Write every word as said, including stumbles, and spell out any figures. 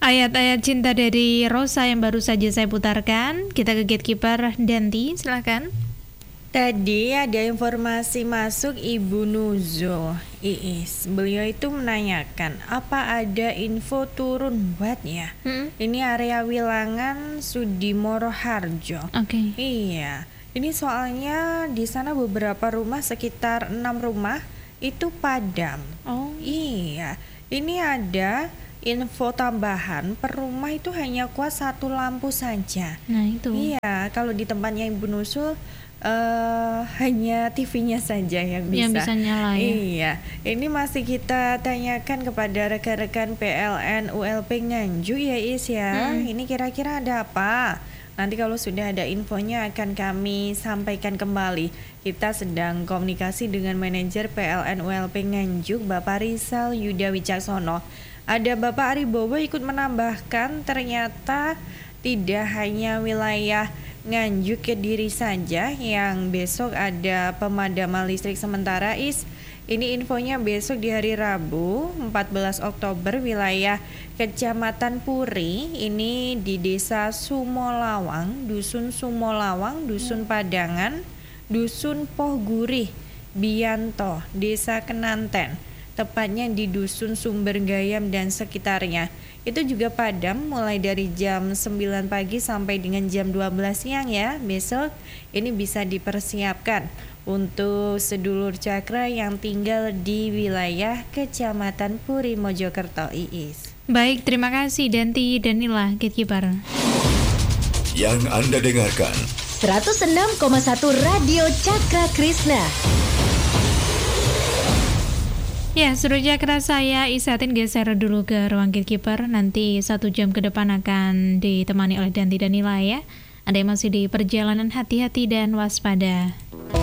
ayat-ayat cinta dari Rosa yang baru saja saya putarkan. Kita ke gatekeeper Danti, silakan. Tadi ada informasi masuk Ibu Nuzul Iis. Beliau itu menanyakan apa ada info turun wattnya. Hmm? Ini area Wilangan Sudimoro Harjo. Oke. Okay. Iya. Ini soalnya di sana beberapa rumah, sekitar enam rumah itu padam. Oh. Iya. Ini ada info tambahan, per rumah itu hanya kuat satu lampu saja. Nah itu. Iya. Kalau di tempatnya Ibu Nuzul Uh, hanya T V-nya saja yang bisa. Yang bisa nyala ya. Iya, ini masih kita tanyakan kepada rekan-rekan P L N U L P Nganjuk ya Is ya. Hmm. Ini kira-kira ada apa? Nanti kalau sudah ada infonya akan kami sampaikan kembali. Kita sedang komunikasi dengan manajer P L N U L P Nganjuk, Bapak Rizal Yuda Wicaksono. Ada Bapak Aribowo ikut menambahkan ternyata tidak hanya wilayah Nganjuk Kediri saja yang besok ada pemadaman listrik sementara Is. Ini infonya besok di hari Rabu empat belas Oktober wilayah Kecamatan Puri, ini di Desa Sumolawang, Dusun Sumolawang, Dusun Padangan, Dusun Pohgurih, Bianto, Desa Kenanten, tepatnya di Dusun Sumber Gayam dan sekitarnya. Itu juga padam mulai dari jam sembilan pagi sampai dengan jam dua belas siang ya. Besok ini bisa dipersiapkan untuk sedulur Cakra yang tinggal di wilayah Kecamatan Puri Mojokerto Iis. Baik, terima kasih Danti Danila Gatekeeper. Yang Anda dengarkan seratus enam koma satu Radio Cakra Krishna. Ya, sudah Cakra, saya Isatin geser dulu ke ruang gatekeeper. Nanti satu jam ke depan akan ditemani oleh Danti Danila ya. Anda yang masih di perjalanan, hati-hati dan waspada.